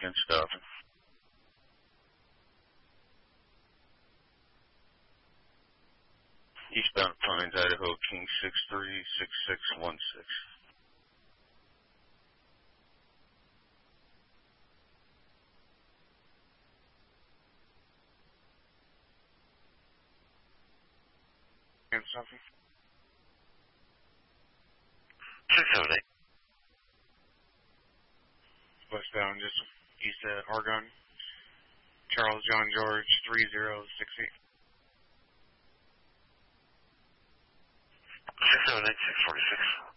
and stuff. Eastbound Pines, Idaho, King 636616. And something? 678. Westbound, just east of Argonne. Charles John George 3068. 678, 646.